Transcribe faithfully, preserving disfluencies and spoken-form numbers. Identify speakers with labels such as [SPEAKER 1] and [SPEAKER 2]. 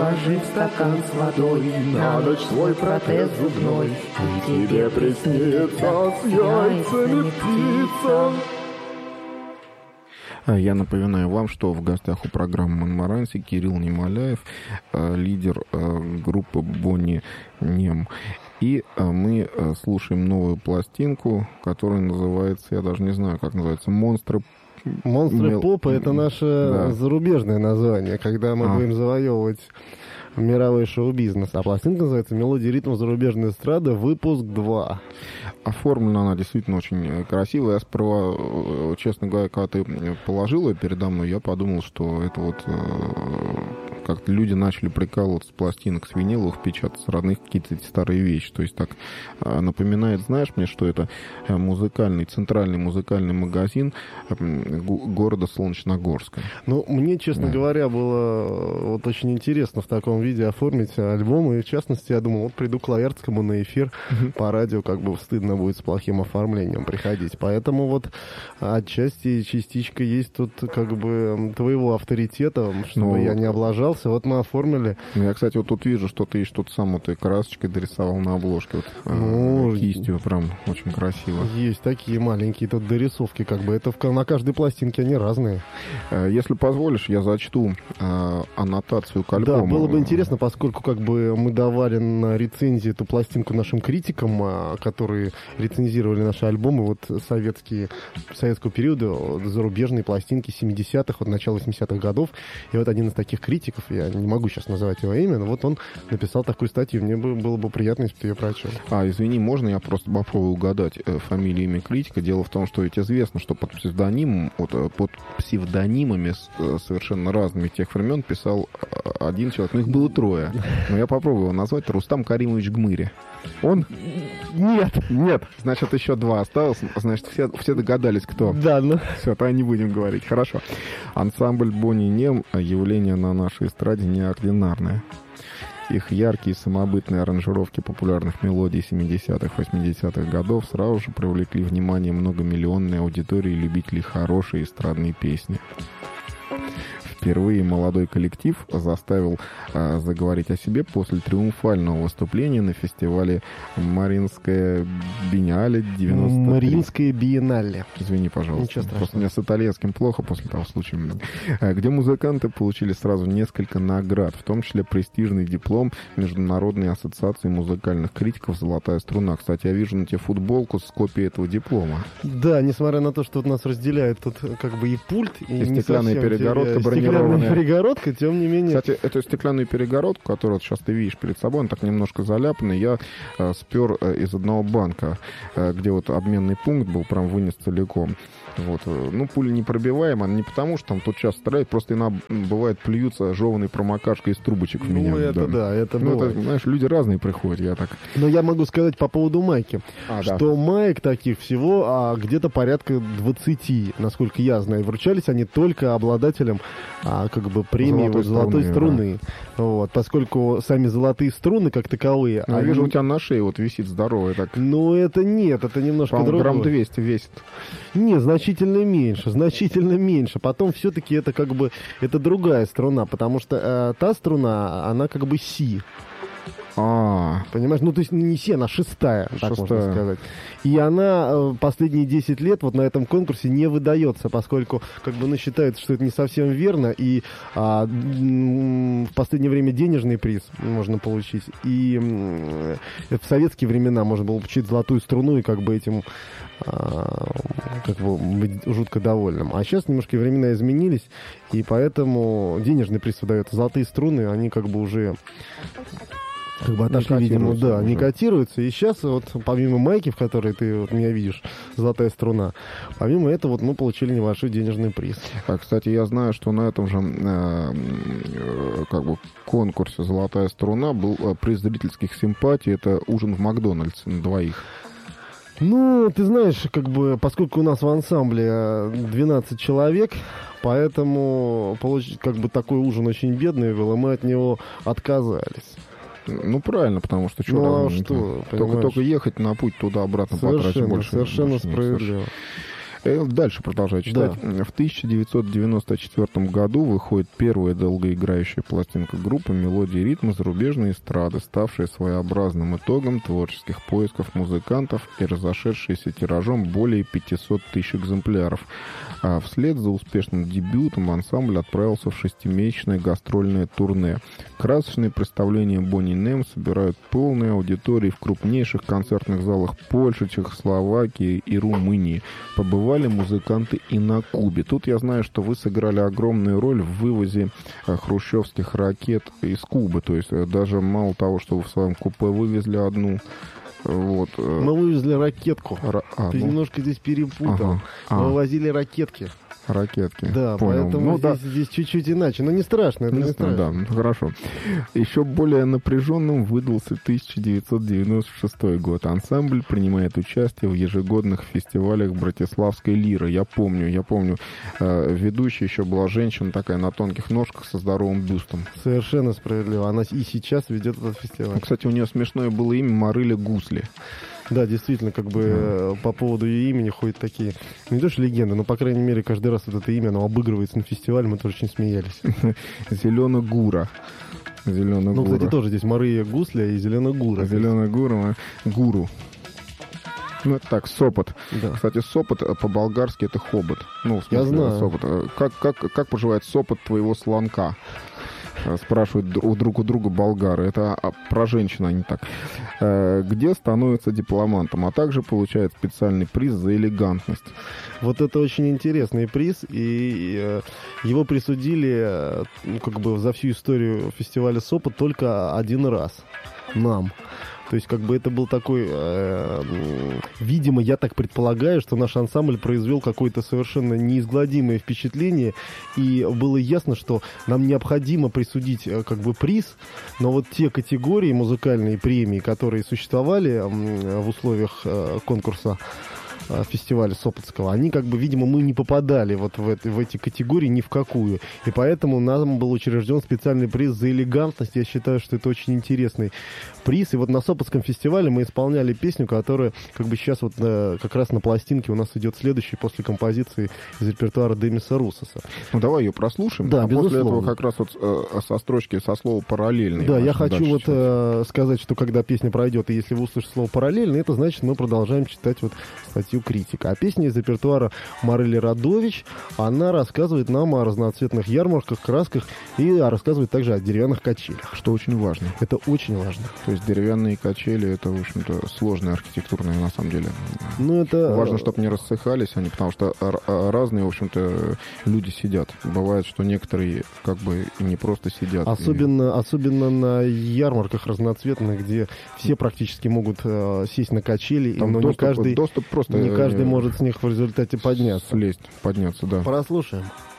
[SPEAKER 1] положив стакан с водой на ночь свой протез зубной, и тебе приснится с яйцами птица.
[SPEAKER 2] Я напоминаю вам, что в гостях у программы «Монмаранси» Кирилл Немоляев, лидер группы Бонни Нем. И мы слушаем новую пластинку, которая называется, я даже не знаю, как называется, «Монстры».
[SPEAKER 3] «Монстры Мел... попа» — это наше
[SPEAKER 2] да.
[SPEAKER 3] зарубежное название, когда мы а. будем завоевывать мировой шоу-бизнес. А пластинка называется «Мелодии ритма зарубежной эстрады. Выпуск два».
[SPEAKER 2] Оформлена она действительно очень красиво. Я сперва, честно говоря, когда ты положил ее передо мной, я подумал, что это вот как-то люди начали прикалываться с пластинок, с виниловых, печатать с родных какие-то эти старые вещи. То есть так напоминает, знаешь мне, что это музыкальный, центральный музыкальный магазин города Солнечногорска.
[SPEAKER 3] Ну, мне, честно да. говоря, было вот очень интересно в таком виде оформить альбом. И, в частности, я думал, вот приду к Лаэртскому на эфир uh-huh. по радио, как бы стыдно будет с плохим оформлением приходить. Поэтому вот отчасти частичка есть тут как бы твоего авторитета, чтобы ну, я не облажался. Вот мы оформили.
[SPEAKER 2] Я, кстати, вот тут вижу, что ты что-то сам вот и красочкой дорисовал на обложке. Вот,
[SPEAKER 3] ну,
[SPEAKER 2] э, кистью прям очень красиво.
[SPEAKER 3] Есть такие маленькие тут дорисовки, как бы это в, на каждой пластинке они разные.
[SPEAKER 2] Если позволишь, я зачту э, аннотацию к альбому.
[SPEAKER 3] Да, было бы интересно, поскольку как бы мы давали на рецензии эту пластинку нашим критикам, которые рецензировали наши альбомы, вот советские, советского периода, зарубежные пластинки семидесятых, вот начала восьмидесятых годов. И вот один из таких критиков, я не могу сейчас называть его имя, но вот он написал такую статью. Мне бы, было бы приятно, если бы ты ее прочел.
[SPEAKER 2] А, извини, можно я просто попробую угадать э, фамилию, имя критика? Дело в том, что ведь известно, что под псевдонимом, вот, под псевдонимами с, э, совершенно разными тех времен писал э, один человек. Ну, их было трое. Но я попробую его назвать. Рустам Каримович Гмыри. Он?
[SPEAKER 3] Нет.
[SPEAKER 2] Нет. Значит, еще два осталось. Значит, все, все догадались, кто.
[SPEAKER 3] Да, ну.
[SPEAKER 2] Все, то не будем говорить. Хорошо. Ансамбль Бонни Нем — явление на нашей эстраде неординарное. Их яркие самобытные аранжировки популярных мелодий семидесятых, восьмидесятых годов сразу же привлекли внимание многомиллионной аудитории любителей хорошей эстрадной песни. Впервые молодой коллектив заставил э, заговорить о себе после триумфального выступления на фестивале Мариинская биеннале девяносто три.
[SPEAKER 3] Мариинская биеннале.
[SPEAKER 2] Извини, пожалуйста. Просто у меня с итальянским плохо после того случая. Где музыканты получили сразу несколько наград, в том числе престижный диплом Международной ассоциации музыкальных критиков «Золотая струна». Кстати, я вижу на тебе футболку с копией этого диплома.
[SPEAKER 3] Да, несмотря на то, что вот нас разделяет тут как бы и пульт, и,
[SPEAKER 2] и стеклянная перегородка бронированная.
[SPEAKER 3] Перегородка, тем не менее.
[SPEAKER 2] Кстати, эту стеклянную перегородку, которую вот сейчас ты видишь перед собой, она так немножко заляпанная, я э, спер э, из одного банка, э, где вот обменный пункт был, прям вынес целиком. Вот. Ну, пуля непробиваемая, не потому, что там тут часто стреляют, просто иногда, бывает, плюются жеванной промокашкой из трубочек в меня.
[SPEAKER 3] Ну, это да, да это
[SPEAKER 2] ну,
[SPEAKER 3] бывает.
[SPEAKER 2] это, знаешь, люди разные приходят, я так...
[SPEAKER 3] Но я могу сказать по поводу майки, а, что да. маек таких всего а, где-то порядка двадцати, насколько я знаю. Вручались они только обладателям а, как бы премии золотой, вот, золотой струны. струны. Да. Вот, поскольку сами золотые струны, как таковые...
[SPEAKER 2] Ну,
[SPEAKER 3] они...
[SPEAKER 2] Я вижу, у тебя на шее вот висит здоровая так.
[SPEAKER 3] Ну, это нет, это немножко другое.
[SPEAKER 2] грамм двести весит.
[SPEAKER 3] Не, значительно меньше, значительно меньше. Потом все-таки это как бы, это другая струна, потому что э, та струна, она как бы си.
[SPEAKER 2] А,
[SPEAKER 3] понимаешь, ну то есть не си, она шестая, так
[SPEAKER 2] шестая.
[SPEAKER 3] можно сказать. И она э, последние десять лет вот на этом конкурсе не выдается, поскольку как бы ну, считается, что это не совсем верно, и а, м- в последнее время денежный приз можно получить, и м- в советские времена можно было получить золотую струну и как бы этим а, как бы быть жутко довольным. А сейчас немножко времена изменились, и поэтому денежный приз выдается. Золотые струны, они как бы уже... Как бы отошли, видимо, да, уже. не котируются. И сейчас вот помимо майки, в которой ты вот меня видишь, золотая струна, помимо этого вот мы получили небольшой денежный приз.
[SPEAKER 2] А, кстати, я знаю, что на этом же э, как бы конкурсе «Золотая струна» был приз зрительских симпатий. Это ужин в Макдональдсе на двоих.
[SPEAKER 3] Ну, ты знаешь, как бы, поскольку у нас в ансамбле двенадцать человек, поэтому получить как бы такой ужин очень бедный был, и мы от него отказались.
[SPEAKER 2] Ну, правильно, потому что... что
[SPEAKER 3] ну, а что,
[SPEAKER 2] только, только ехать на путь туда-обратно потратить больше.
[SPEAKER 3] Совершенно
[SPEAKER 2] больше
[SPEAKER 3] справедливо.
[SPEAKER 2] Дальше продолжаю читать. Да. В тысяча девятьсот девяносто четвёртом году выходит первая долгоиграющая пластинка группы «Мелодии и ритмы» зарубежной эстрады, ставшая своеобразным итогом творческих поисков музыкантов и разошедшаяся тиражом более пятьсот тысяч экземпляров. А вслед за успешным дебютом ансамбль отправился в шестимесячное гастрольное турне. Красочные представления Boney эм эм собирают полные аудитории в крупнейших концертных залах Польши, Чехословакии и Румынии. Побывали музыканты и на Кубе. Тут я знаю, что вы сыграли огромную роль в вывозе а, хрущевских ракет из Кубы. То есть даже мало того, что вы в своем купе вывезли одну... Вот.
[SPEAKER 3] Мы вывезли ракетку.
[SPEAKER 2] Ра... А,
[SPEAKER 3] Ты
[SPEAKER 2] ну...
[SPEAKER 3] немножко здесь перепутал.
[SPEAKER 2] Ага.
[SPEAKER 3] Мы
[SPEAKER 2] А.
[SPEAKER 3] возили ракетки.
[SPEAKER 2] Ракетки.
[SPEAKER 3] Да,
[SPEAKER 2] понял.
[SPEAKER 3] поэтому
[SPEAKER 2] ну,
[SPEAKER 3] здесь,
[SPEAKER 2] да.
[SPEAKER 3] здесь чуть-чуть иначе. Но не страшно, это не, не страшно.
[SPEAKER 2] Да, хорошо. Еще более напряженным выдался тысяча девятьсот девяносто шестой год. Ансамбль принимает участие в ежегодных фестивалях Братиславской лиры. Я помню, я помню. Э, ведущая еще была женщина такая на тонких ножках со здоровым бюстом.
[SPEAKER 3] Совершенно справедливо. Она и сейчас ведет этот фестиваль.
[SPEAKER 2] Кстати, у нее смешное было имя Марыля Гусли. Да,
[SPEAKER 3] действительно, как бы mm. по поводу ее имени ходят такие, не то что легенды, но, по крайней мере, каждый раз вот это имя, оно обыгрывается на фестивале, мы тоже очень смеялись.
[SPEAKER 2] Зеленая Гура. Зеленая
[SPEAKER 3] ну,
[SPEAKER 2] Гура.
[SPEAKER 3] Кстати, тоже здесь Мария Гусля и Зеленая Гура.
[SPEAKER 2] Зеленая Гура, Гуру. Ну, это так, Сопот.
[SPEAKER 3] Да.
[SPEAKER 2] Кстати, Сопот по-болгарски это хобот. Ну, в смысле,
[SPEAKER 3] я знаю.
[SPEAKER 2] Сопот. Как, как, как поживает Сопот твоего слонка? Спрашивают друг у друга болгары. Это про женщин, а не так. Где становится дипломантом, а также получает специальный приз за элегантность.
[SPEAKER 3] Вот это очень интересный приз, и его присудили, ну, как бы за всю историю фестиваля Сопот только один раз нам. То есть, как бы это был такой, э, видимо, я так предполагаю, что наш ансамбль произвел какое-то совершенно неизгладимое впечатление, и было ясно, что нам необходимо присудить, как бы, приз, но вот те категории музыкальные премии, которые существовали э, в условиях э, конкурса фестиваля Сопотского, они, как бы, видимо, мы не попадали вот в, это, в эти категории ни в какую. И поэтому нам был учрежден специальный приз за элегантность. Я считаю, что это очень интересный приз. И вот на Сопотском фестивале мы исполняли песню, которая, как бы, сейчас вот э, как раз на пластинке у нас идет следующей после композиции из репертуара Демиса Руссоса.
[SPEAKER 2] Ну, давай ее прослушаем.
[SPEAKER 3] Да,
[SPEAKER 2] а
[SPEAKER 3] безусловно.
[SPEAKER 2] После этого как раз вот э, со строчки со слова «параллельный».
[SPEAKER 3] Да, я хочу вот э, сказать, что когда песня пройдет, и если вы услышите слово «параллельный», это значит, мы продолжаем читать вот статью критика. А песня из репертуара Марыли Радович, она рассказывает нам о разноцветных ярмарках, красках и рассказывает также о деревянных качелях.
[SPEAKER 2] Что очень важно.
[SPEAKER 3] Это очень важно.
[SPEAKER 2] То есть деревянные качели, это, в общем-то, сложные архитектурные, на самом деле.
[SPEAKER 3] Ну, это...
[SPEAKER 2] Важно, чтобы не рассыхались они, потому что разные, в общем-то, люди сидят. Бывает, что некоторые как бы не просто сидят.
[SPEAKER 3] Особенно,
[SPEAKER 2] и...
[SPEAKER 3] особенно на ярмарках разноцветных, где все практически могут э, сесть на качели,
[SPEAKER 2] там
[SPEAKER 3] но
[SPEAKER 2] доступ,
[SPEAKER 3] не каждый...
[SPEAKER 2] доступ просто
[SPEAKER 3] Не каждый может с них в результате подняться.
[SPEAKER 2] Слезть, подняться, да.
[SPEAKER 3] Прослушаем.